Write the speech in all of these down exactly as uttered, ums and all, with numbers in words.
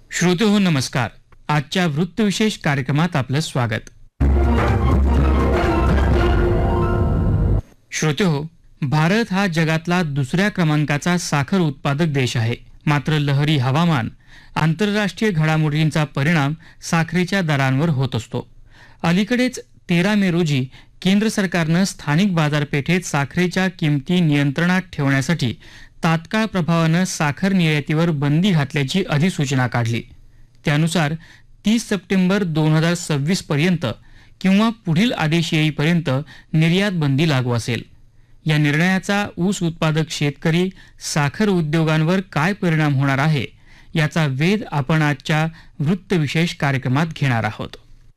श्रोतेहो नमस्कार. आजच्या वृत्तविशेष कार्यक्रमात आपलं स्वागत. श्रोतेहो, भारत हा जगातला दुसऱ्या क्रमांकाचा साखर उत्पादक देश आहे. मात्र लहरी हवामान, आंतरराष्ट्रीय घडामोडींचा परिणाम साखरेच्या दरांवर होत असतो. अलीकडेच तेरा मे रोजी केंद्र सरकारनं स्थानिक बाजारपेठेत साखरेच्या किमती नियंत्रणात ठेवण्यासाठी तात्काळ प्रभावानं साखर निर्यातीवर बंदी घातल्याची अधिसूचना काढली. त्यानुसार तीस सप्टेंबर दोन हजार सव्वीस पर्यंत किंवा पुढील आदेश येईपर्यंत निर्यात बंदी लागू असेल. या निर्णयाचा ऊस उत्पादक शेतकरी, साखर उद्योगांवर काय परिणाम होणार आहे याचा वेध आपण आजच्या वृत्तविशेष कार्यक्रमात घेणार आहोत.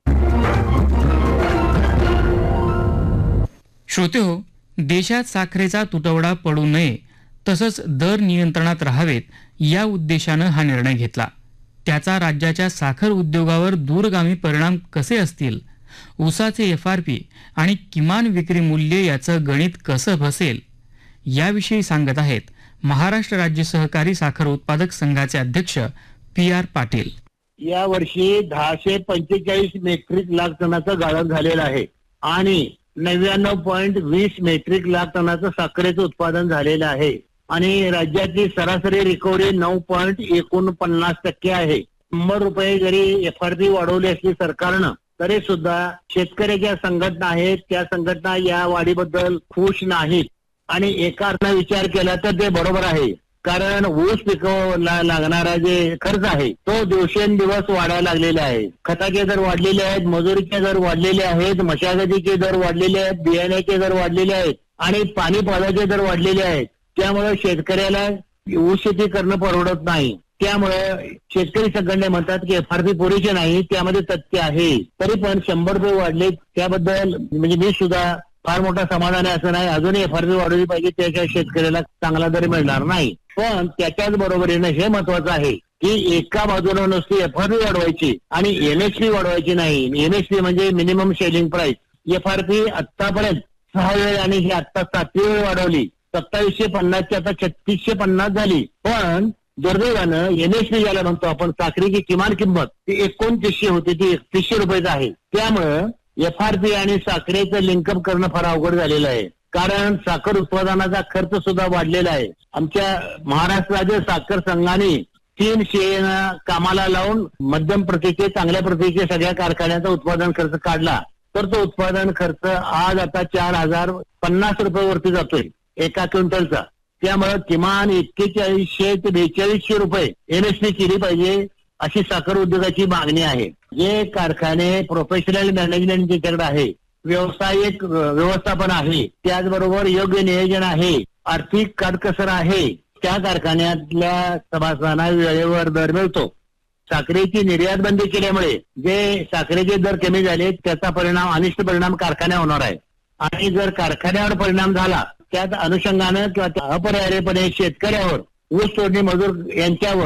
श्रोतेहो, देशात साखरेचा तुटवडा पडू नये तसंच दर नियंत्रणात राहावेत या उद्देशानं हा निर्णय घेतला. त्याचा राज्याच्या साखर उद्योगावर दूरगामी परिणाम कसे असतील, ऊसाचे एफ आर पी आणि किमान विक्री मूल्य याचं गणित कसं बसेल याविषयी सांगत आहेत महाराष्ट्र राज्य सहकारी साखर उत्पादक संघाचे अध्यक्ष पी आर पाटील. या वर्षी दहाशे पंचेचाळीस मेट्रिक लाख टनाचं गाळप झालेलं आहे आणि नव्याण्णव पॉईंट वीस मेट्रिक लाख टनाचं साखरेचं उत्पादन झालेलं आहे आणि राज्याची सरासरी रिकव्हरी नऊ पॉईंट एकोणपन्नास टक्के आहे. शंभर रुपये जरी एफ आर पी वाढवली असली सरकारनं तरी सुद्धा शेतकऱ्याच्या संघटना आहेत, त्या संघटना या वाढीबद्दल खुश नाहीत. आणि एका अर्थाने विचार केला तर ते बरोबर आहे, कारण ऊस पिकवायला लागणारा जे खर्च आहे तो दिवसेंदिवस वाढायला लागलेला आहे. खताचे दर वाढलेले आहेत, मजुरीचे दर वाढलेले आहेत, मशागतीचे दर वाढलेले आहेत, बियाण्याचे दर वाढलेले आहेत आणि पाणी पाण्याचे दर वाढलेले आहेत. त्यामुळे शेतकऱ्याला ऊस शेती करणं परवडत नाही. त्यामुळे शेतकरी संघटना म्हणतात की एफ आर पी पुरेसे नाही, त्यामध्ये तथ्य आहे. तरी पण शंभर रुपये वाढले त्याबद्दल म्हणजे मी सुद्धा फार मोठा समाधान आहे असं नाही. अजूनही एफ आर पी वाढवली पाहिजे, त्याच्या शेतकऱ्याला चांगला दर मिळणार नाही. पण त्याच्याच बरोबरीनं हे महत्वाचं आहे की एका बाजूला नुसती एफ आर पी वाढवायची आणि एम एस पी वाढवायची नाही. एम एस पी म्हणजे minimum selling price. F R P आतापर्यंत सहा वेळ आणि ही आता सातवी वेळ वाढवली. सत्तावीसशे पन्नासची आता छत्तीसशे पन्नास झाली. पण दुर्दैवानं एम एस पी ज्याला म्हणतो आपण, साखरेची किमान किंमत ती एकोणतीसशे होती, ती एकतीसशे रुपयाचं आहे. त्यामुळं एफ आर पी आणि साखरेचं लिंकअप करणं फार अवघड झालेलं आहे, कारण साखर उत्पादनाचा खर्च सुद्धा वाढलेला आहे. आमच्या महाराष्ट्र राज्य साखर संघाने तीन शेना कामाला लावून मध्यम प्रतीचे, चांगल्या प्रतीचे सगळ्या कारखान्याचा उत्पादन खर्च काढला तर तो उत्पादन खर्च आज आता चार हजार पन्नास रुपये वरती जातोय एका क्विंटलचा. त्यामुळे किमान एक्केचाळीसशे ते बेचाळीसशे रुपये एम एस पी केली पाहिजे अशी साखर उद्योगाची मागणी आहे. जे कारखाने प्रोफेशनल मॅनेजमेंट ज्याच्याकडे आहे, व्यावसायिक व्यवस्थापन आहे, त्याचबरोबर योग्य नियोजन आहे, आर्थिक काटकसर आहे, त्या कारखान्यातल्या सभासदांना वेळेवर दर मिळतो. साखरेची निर्यात बंदी केल्यामुळे जे साखरेचे दर कमी झाले त्याचा परिणाम, अनिष्ट परिणाम कारखान्यावर होणार आहे. आणि जर कारखान्यावर परिणाम झाला त्यात अनुषंगानं किंवा अपरिहार्यपणे शेतकऱ्यावर, ऊस तोडणी मजूर यांच्यावर